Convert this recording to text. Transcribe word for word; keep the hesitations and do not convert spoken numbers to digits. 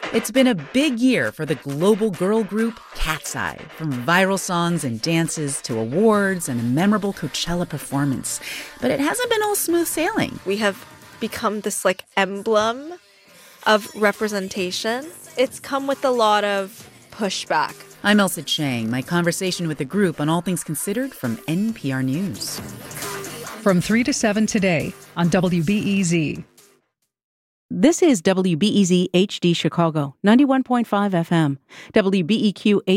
It's been a big year for the global girl group Cat's Eye, from viral songs and dances to awards and a memorable Coachella performance. But it hasn't been all smooth sailing. We have become this like emblem of representation. It's come with a lot of pushback. I'm Elsa Chang. My conversation with the group on All Things Considered from N P R News. From three to seven today on W B E Z. This is W B E Z H D Chicago, ninety-one point five F M, W B E Q